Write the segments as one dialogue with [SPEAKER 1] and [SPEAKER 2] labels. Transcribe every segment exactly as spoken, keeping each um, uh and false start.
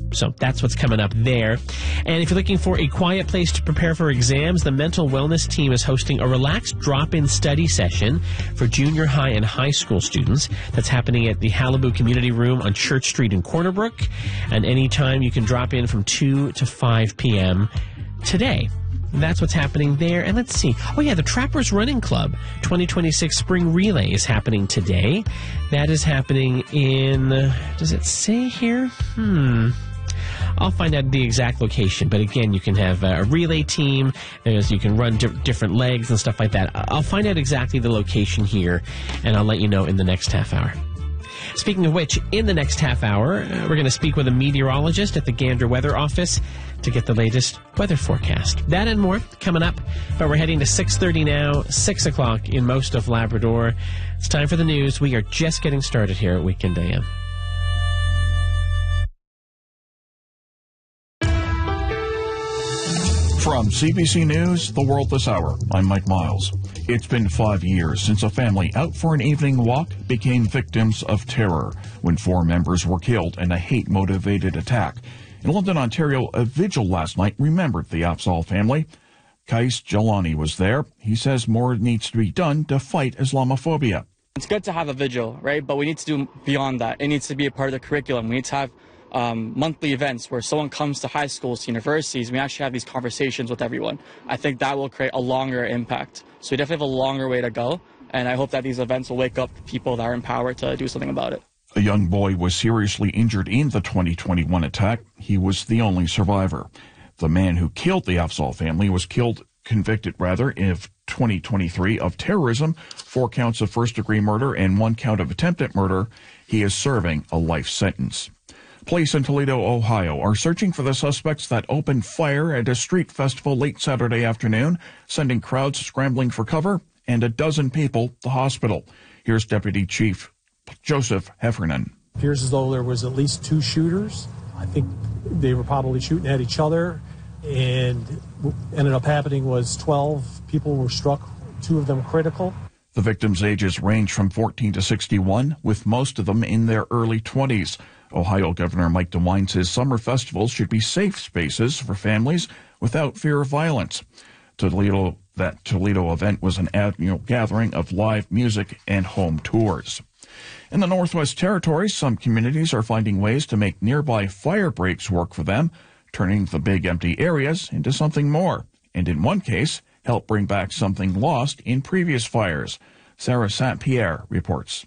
[SPEAKER 1] So that's what's coming up there. And if you're looking for a quiet place to prepare for exams, the Mental Wellness team is hosting a relaxed drop-in study session for junior high and high school students. That's happening at the Halibu Community Room on Church Street in Corner Brook. And anytime you can drop in from two to five p.m. today. That's what's happening there. And let's see. Oh, yeah, the Trappers Running Club twenty twenty-six Spring Relay is happening today. That is happening in, does it say here? Hmm. I'll find out the exact location. But again, you can have a relay team. There's, you can run di- different legs and stuff like that. I'll find out exactly the location here, and I'll let you know in the next half hour. Speaking of which, in the next half hour, uh, we're going to speak with a meteorologist at the Gander Weather Office to get the latest weather forecast. That and more coming up, but we're heading to six thirty now, six o'clock in most of Labrador. It's time for the news. We are just getting started here at Weekend A M.
[SPEAKER 2] From C B C News, The World This Hour, I'm Mike Miles. It's been five years since a family out for an evening walk became victims of terror when four members were killed in a hate-motivated attack. In London, Ontario, a vigil last night remembered the Afzal family. Kais Jalani was there. He says more needs to be done to fight Islamophobia.
[SPEAKER 3] It's good to have a vigil, right? But we need to do beyond that. It needs to be a part of the curriculum. We need to have Um, monthly events where someone comes to high schools, to universities, and we actually have these conversations with everyone. I think that will create a longer impact. So we definitely have a longer way to go, and I hope that these events will wake up people that are in power to do something about it.
[SPEAKER 2] A young boy was seriously injured in the twenty twenty-one attack. He was the only survivor. The man who killed the Afzal family was killed, convicted rather, in twenty twenty-three of terrorism, four counts of first-degree murder, and one count of attempted murder. He is serving a life sentence. Police in Toledo, Ohio, are searching for the suspects that opened fire at a street festival late Saturday afternoon, sending crowds scrambling for cover and a dozen people to the hospital. Here's Deputy Chief Joseph Heffernan.
[SPEAKER 4] It appears as though there was at least two shooters. I think they were probably shooting at each other, and what ended up happening was twelve people were struck, two of them critical.
[SPEAKER 2] The victims' ages range from fourteen to sixty-one, with most of them in their early twenties. Ohio Governor Mike DeWine says summer festivals should be safe spaces for families without fear of violence. Toledo, that Toledo event was an annual gathering of live music and home tours. In the Northwest Territories, some communities are finding ways to make nearby fire breaks work for them, turning the big empty areas into something more, and in one case, help bring back something lost in previous fires. Sarah Saint Pierre reports.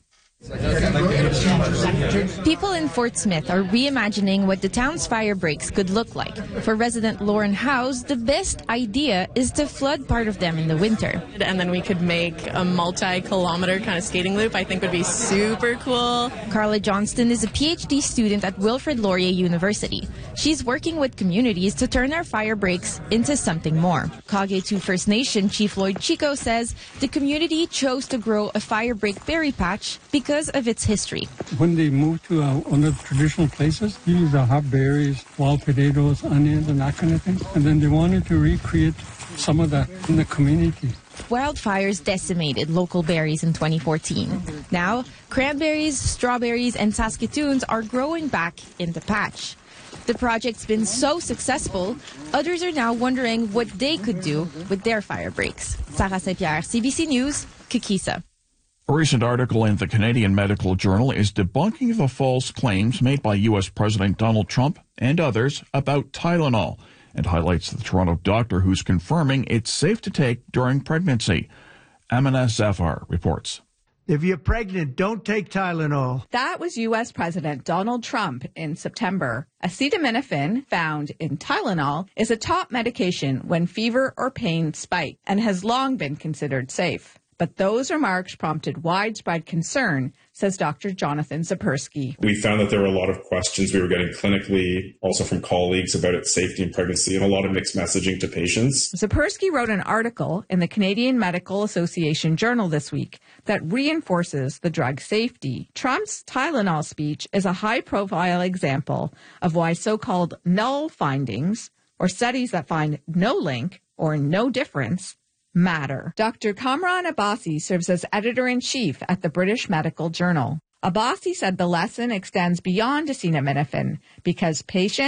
[SPEAKER 5] People in Fort Smith are reimagining what the town's fire breaks could look like. For resident Lauren House, the best idea is to flood part of them in the winter.
[SPEAKER 6] And then we could make a multi-kilometer kind of skating loop, I think would be super cool.
[SPEAKER 5] Carla Johnston is a P H D student at Wilfrid Laurier University. She's working with communities to turn our fire breaks into something more. Kage First Nation Chief Lloyd Chico says the community chose to grow a fire break berry patch because Because of its history.
[SPEAKER 7] When they moved to uh, one of the traditional places, they used uh, hot berries, wild potatoes, onions, and that kind of thing. And then they wanted to recreate some of that in the community.
[SPEAKER 5] Wildfires decimated local berries in twenty fourteen. Now, cranberries, strawberries, and Saskatoons are growing back in the patch. The project's been so successful, others are now wondering what they could do with their fire breaks. Sarah Saint Pierre, C B C News, Kikisa.
[SPEAKER 2] A recent article in the Canadian Medical Journal is debunking the false claims made by U S President Donald Trump and others about Tylenol, and highlights the Toronto doctor who's confirming it's safe to take during pregnancy. Amina Zafar reports.
[SPEAKER 8] If you're pregnant, don't take Tylenol.
[SPEAKER 9] That was U S President Donald Trump in September. Acetaminophen, found in Tylenol, is a top medication when fever or pain spike and has long been considered safe. But those remarks prompted widespread concern, says Doctor Jonathan Zapersky.
[SPEAKER 10] We found that there were a lot of questions we were getting clinically, also from colleagues, about its safety in pregnancy, and a lot of mixed messaging to patients.
[SPEAKER 9] Zapersky wrote an article in the Canadian Medical Association Journal this week that reinforces the drug's safety. Trump's Tylenol speech is a high-profile example of why so-called null findings, or studies that find no link or no difference, matter. Doctor Kamran Abbasi serves as editor-in-chief at the British Medical Journal. Abbasi said the lesson extends beyond acetaminophen because patients